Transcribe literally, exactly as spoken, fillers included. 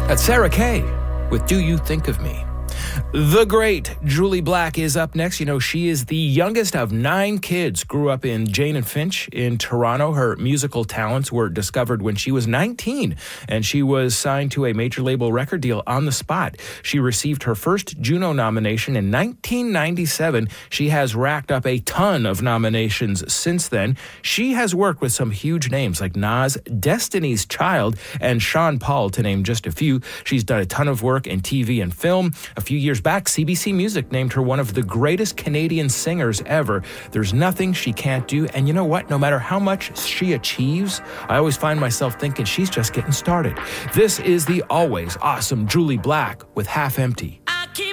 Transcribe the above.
That's Sarah Kay with Do You Think of Me? The great Julie Black is up next. You know, she is the youngest of nine kids, grew up in Jane and Finch in Toronto. Her musical talents were discovered when she was nineteen, and she was signed to a major label record deal on the spot. She received her first Juno nomination in nineteen ninety-seven. She has racked up a ton of nominations since then. She has worked with some huge names like Nas, Destiny's Child, and Sean Paul, to name just a few. She's done a ton of work in T V and film. A few years back, C B C Music named her one of the greatest Canadian singers ever. There's nothing she can't do, and you know what? No matter how much she achieves, I always find myself thinking she's just getting started. This is the always awesome Julie Black with Half Empty.